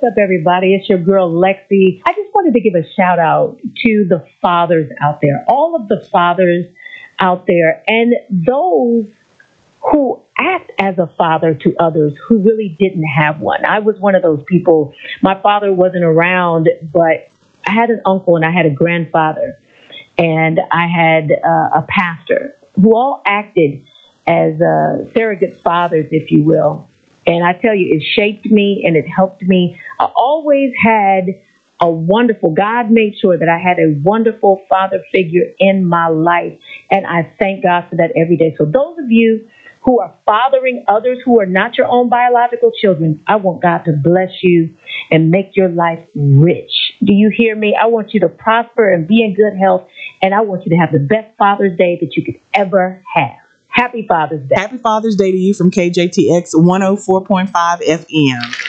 up, everybody? It's your girl, Lexi. I just wanted to give a shout out to the fathers out there, all of the fathers out there, and those who act as a father to others who really didn't have one. I was one of those people. My father wasn't around, but I had an uncle and I had a grandfather and I had a pastor who all acted as surrogate fathers, if you will. And I tell you, it shaped me and it helped me. I always had a wonderful, God made sure that I had a wonderful father figure in my life. And I thank God for that every day. So those of you who are fathering others who are not your own biological children, I want God to bless you and make your life rich. Do you hear me? I want you to prosper and be in good health. And I want you to have the best Father's Day that you could ever have. Happy Father's Day. Happy Father's Day to you from KJTX 104.5 FM.